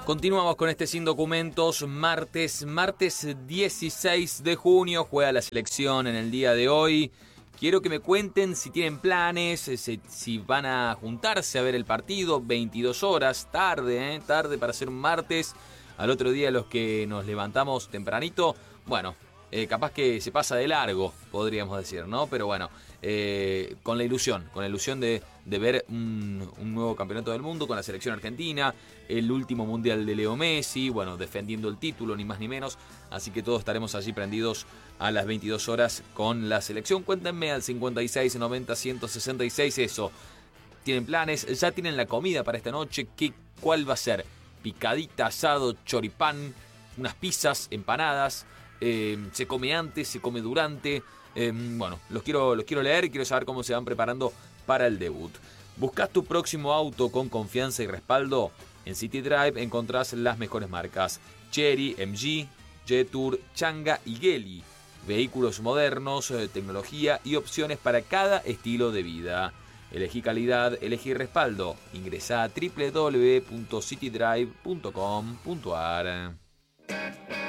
Continuamos con este Sin Documentos, martes 16 de junio, juega la selección en el día de hoy. Quiero que me cuenten si tienen planes, si van a juntarse a ver el partido, 22 horas, tarde para ser un martes. Al otro día los que nos levantamos tempranito, bueno, capaz que se pasa de largo, podríamos decir, ¿no? Pero bueno, con la ilusión de ver un nuevo campeonato del mundo con la selección argentina, el último mundial de Leo Messi, bueno, defendiendo el título, ni más ni menos. Así que todos estaremos allí prendidos a las 22 horas con la selección. Cuéntenme al 56 90 166 eso. ¿Tienen planes? ¿Ya tienen la comida para esta noche? ¿Cuál va a ser? Picadita, asado, choripán, unas pizzas, empanadas. Se come antes, se come durante. Bueno, los quiero leer y quiero saber cómo se van preparando para el debut. ¿Buscas tu próximo auto con confianza y respaldo? En City Drive encontrás las mejores marcas: Chery, MG, Jetour, Changa y Geely. Vehículos modernos, tecnología y opciones para cada estilo de vida. Elegí calidad, elegí respaldo. Ingresá a www.citydrive.com.ar.